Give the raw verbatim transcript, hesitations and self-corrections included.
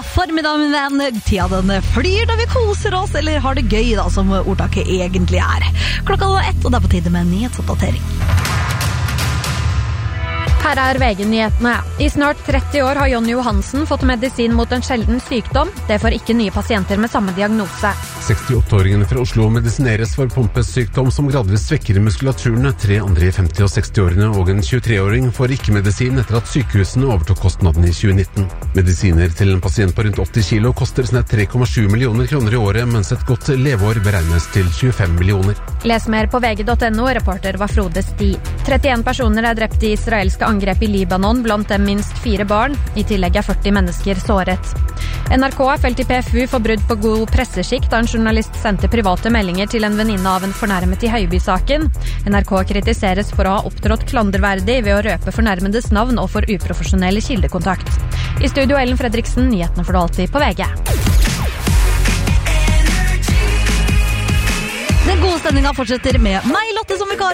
formiddag, min venn. Tida den flyr da vi koser oss, eller har det gøy da, som ordtaket egentlig er. Klokka er ett, og det er på tide med en nyhetsoppdatering. Her er V G-nyhetene. I snart tretti år har Jonny Johansen fått medisin mot en sjelden sykdom. Det får ikke nye pasienter med samme diagnose. sekstiåtte-åringen fra Oslo medisineres for pompesykdom som gradvis svekker muskulaturen. Tre andre i femti- og seksti-årene og en tjuetre-åring får ikke medisin etter at sykehusene overtok kostnaden i tjue nitten. Medisiner til en pasient på rundt åtti kilo koster snart tre komma sju millioner kroner i året, mens et godt leveår beregnes til tjuefem millioner. Les mer på V G punktum no, reporter var Frode Sti. trettien personer er drept i israelske angrep i Libanon, blant dem minst fire barn. I tillegg er førti mennesker såret. N R K er felt i P F U for brudd på god presseskikk da en journalist sendte private meldinger til en venninne av en fornærmet i Høyby-saken. N R K kritiseres for å ha opptrådt klanderverdig ved å røpe fornærmedes navn og for uprofesjonell kildekontakt. I studio Ellen Fredriksen, nyhetene får du alltid på V G. Den gode stemningen fortsetter med meg, Lotte, som vikar.